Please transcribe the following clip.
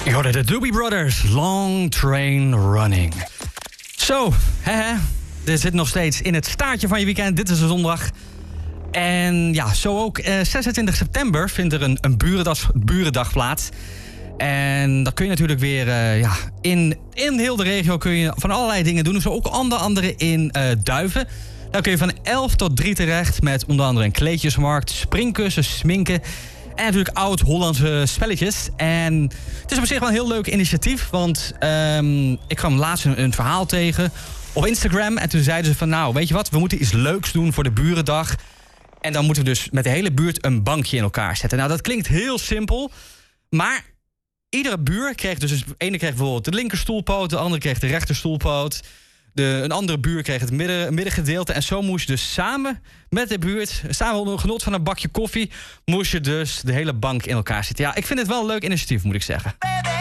Je hoorde de Doobie Brothers, Long Train Running. Zo, dit zit nog steeds in het staartje van je weekend. Dit is de zondag. En ja, zo ook 26 september vindt er een burendag plaats. En dat kun je natuurlijk weer in heel de regio kun je van allerlei dingen doen. Zo ook onder andere in Duiven. Daar kun je van 11 tot 3 terecht met onder andere een kleedjesmarkt, springkussen, sminken en natuurlijk oud-Hollandse spelletjes. En het is op zich wel een heel leuk initiatief, want ik kwam laatst een verhaal tegen op Instagram. En toen zeiden ze van, nou, weet je wat, we moeten iets leuks doen voor de burendag. En dan moeten we dus met de hele buurt een bankje in elkaar zetten. Nou, dat klinkt heel simpel, maar iedere buur kreeg dus de ene kreeg bijvoorbeeld de linkerstoelpoot, de andere kreeg de rechterstoelpoot. Een andere buur kreeg het middengedeelte. En zo moest je dus samen met de buurt, samen onder genot van een bakje koffie, moest je dus de hele bank in elkaar zetten. Ja, ik vind het wel een leuk initiatief, moet ik zeggen.